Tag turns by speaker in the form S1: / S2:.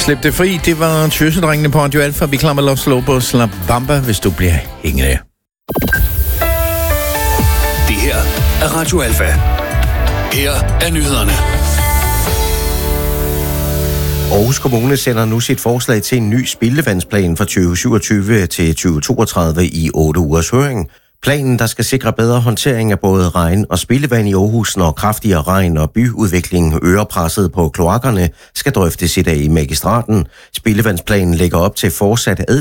S1: Slip det fri, det var Tøsedrengene på Radio Alfa. Vi klammer Los Lobos La Bamba, hvis du bliver hængende.
S2: Det her er Radio Alfa. Her er nyhederne.
S3: Aarhus Kommune sender nu sit forslag til en ny spildevandsplan for 2027 til 2032 i 8 ugers høring. Planen, der skal sikre bedre håndtering af både regn og spildevand i Aarhus, når kraftigere regn og byudvikling øger presset på kloakkerne, skal drøftes i dag i magistraten. Spildevandsplanen lægger op til fortsat